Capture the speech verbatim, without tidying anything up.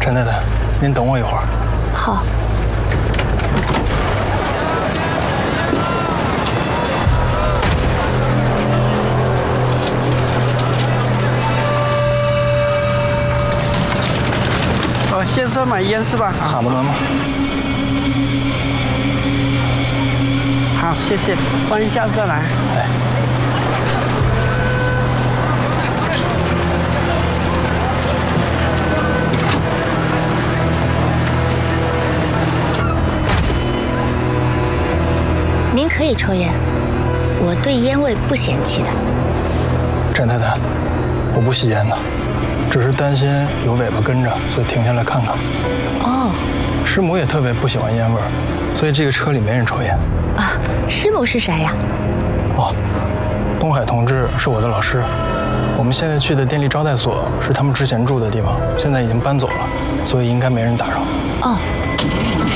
陈太太，您等我一会儿。 好。 哦，先生买烟是吧？ 喊不能吗？ 好，谢谢，欢迎下次再来。 哎。 您可以抽烟，我对烟味不嫌弃的。 展太太，我不吸烟的，只是担心有尾巴跟着，所以停下来看看。 哦， 师母也特别不喜欢烟味儿，所以这个车里没人抽烟。 啊，师母是谁呀？ 哦，东海同志是我的老师，我们现在去的电力招待所是他们之前住的地方，现在已经搬走了，所以应该没人打扰。 哦。